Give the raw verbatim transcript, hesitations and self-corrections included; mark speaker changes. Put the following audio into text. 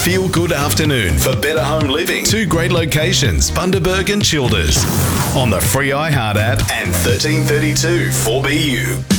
Speaker 1: feel-good afternoon for better home living. Two great locations, Bundaberg and Childers. On the free iHeart app and thirteen thirty-two four B U.